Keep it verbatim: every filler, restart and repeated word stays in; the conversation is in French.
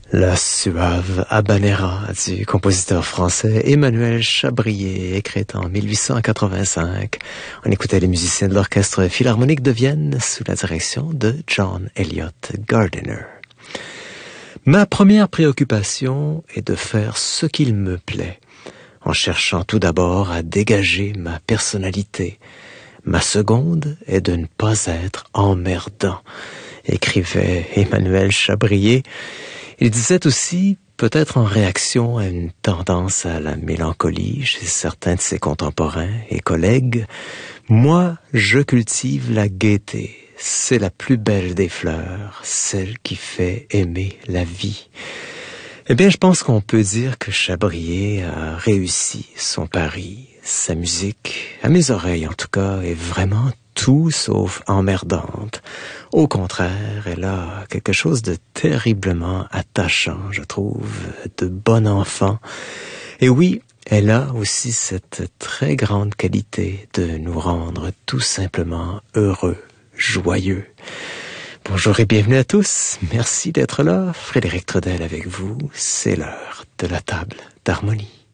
La suave habanera du compositeur français Emmanuel Chabrier, écrite en mille huit cent quatre-vingt-cinq. On écoutait les musiciens de l'Orchestre Philharmonique de Vienne sous la direction de John Elliott Gardiner. Ma première préoccupation est de faire ce qu'il me plaît, en cherchant tout d'abord à dégager ma personnalité. Ma seconde est de ne pas être emmerdant, écrivait Emmanuel Chabrier. Il disait aussi, peut-être en réaction à une tendance à la mélancolie chez certains de ses contemporains et collègues, « Moi, je cultive la gaieté. C'est la plus belle des fleurs, celle qui fait aimer la vie. » Eh bien, je pense qu'on peut dire que Chabrier a réussi son pari. Sa musique, à mes oreilles en tout cas, est vraiment tout sauf emmerdante. Au contraire, elle a quelque chose de terriblement attachant, je trouve, de bon enfant. Et oui, elle a aussi cette très grande qualité de nous rendre tout simplement heureux, joyeux. Bonjour et bienvenue à tous. Merci d'être là. Frédéric Trudel avec vous. C'est l'heure de la table d'harmonie.